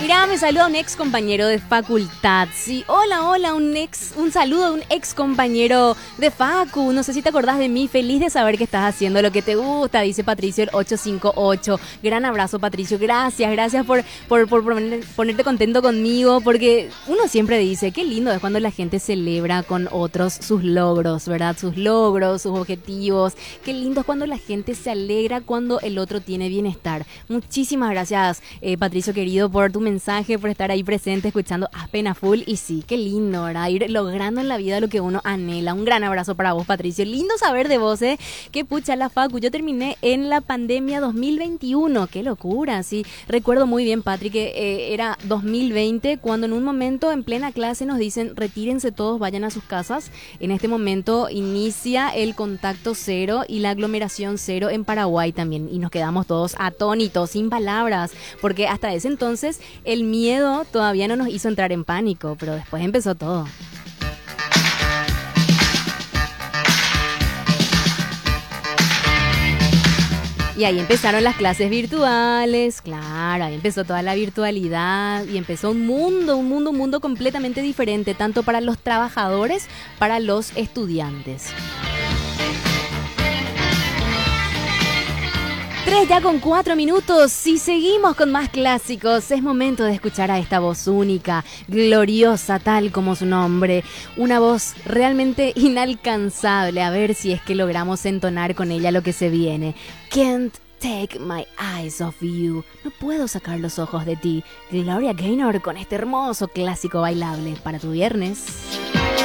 Mira, me saluda un ex compañero de facultad. Sí, hola, un saludo a un ex compañero de facu. No sé si te acordás de mí, feliz de saber que estás haciendo lo que te gusta, dice Patricio el 858. Gran abrazo, Patricio, gracias por ponerte contento conmigo, porque uno siempre dice, qué lindo es cuando la gente celebra con otros sus logros, ¿verdad? Sus logros, sus objetivos. Qué lindo es cuando la gente se alegra cuando el otro tiene bienestar. Muchísimas gracias, Patricio querido, por tu mensaje, por estar ahí presente, escuchando Aspen a Full. Y sí, qué lindo, ¿verdad? Ir logrando en la vida lo que uno anhela. Un gran abrazo para vos, Patricio. Lindo saber de vos, ¿eh? Qué pucha la facu. Yo terminé en la pandemia 2021. Qué locura, sí. Recuerdo muy bien, Patri, que era 2020, cuando en un momento en plena clase nos dicen, retírense todos, vayan a sus casas. En este momento inicia el contacto cero y la aglomeración cero en Paraguay también. Y nos quedamos todos atónitos, sin palabras, porque hasta ese entonces el miedo todavía no nos hizo entrar en pánico, pero después empezó todo. Y ahí empezaron las clases virtuales, claro, ahí empezó toda la virtualidad y empezó un mundo completamente diferente, tanto para los trabajadores, para los estudiantes. 3:04. Si seguimos con más clásicos, es momento de escuchar a esta voz única, gloriosa, tal como su nombre. Una voz realmente inalcanzable. A ver si es que logramos entonar con ella lo que se viene. Can't take my eyes off you. No puedo sacar los ojos de ti. Gloria Gaynor con este hermoso clásico bailable para tu viernes.